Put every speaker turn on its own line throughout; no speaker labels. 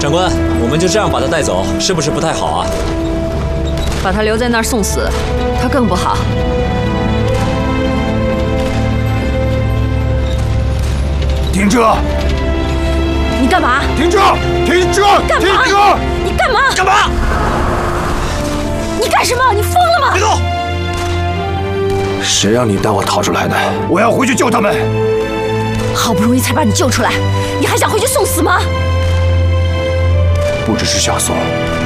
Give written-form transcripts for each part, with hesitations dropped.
长官，我们就这样把他带走，是不是不太好啊？
把他留在那儿送死，他更不好。
停车！
你干嘛？
停车！停车！
干嘛？
停车！
你干嘛？
干嘛？
你干什么？你疯了吗？
别动！
谁让你带我逃出来的？我要回去救他们。
好不容易才把你救出来，你还想回去送死吗？
不只是小宋，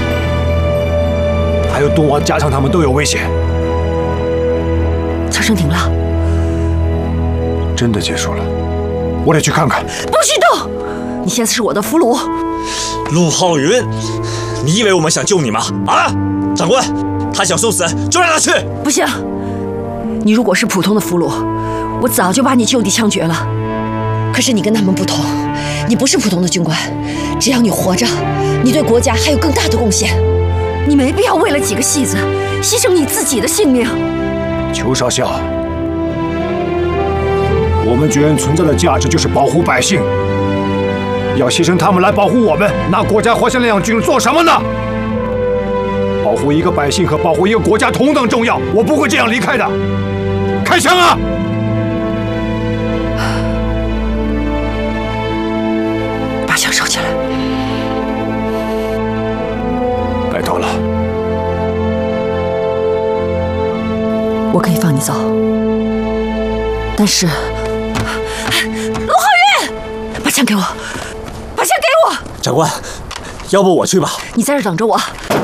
还有东王、家昌他们都有危险。
枪声停了，
真的结束了，我得去看看。
不许动！你现在是我的俘虏。
陆浩云，你以为我们想救你吗？啊，长官，他想送死就让他去。
不行，你如果是普通的俘虏，我早就把你就地枪决了。可是你跟他们不同，你不是普通的军官，只要你活着，你对国家还有更大的贡献。你没必要为了几个戏子牺牲你自己的性命。
裘少校，我们军人存在的价值就是保护百姓，要牺牲他们来保护我们，拿国家活下那样军人做什么呢？保护一个百姓和保护一个国家同等重要，我不会这样离开的。开枪啊！
把枪收起来。
拜托了。
我可以放你走，但是，陆浩云，把枪给我，把枪给我！
长官，要不我去吧。
你在这等着我。